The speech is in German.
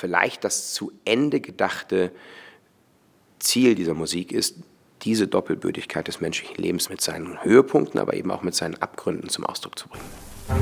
vielleicht das zu Ende gedachte Ziel dieser Musik ist, diese Doppelbödigkeit des menschlichen Lebens mit seinen Höhepunkten, aber eben auch mit seinen Abgründen zum Ausdruck zu bringen.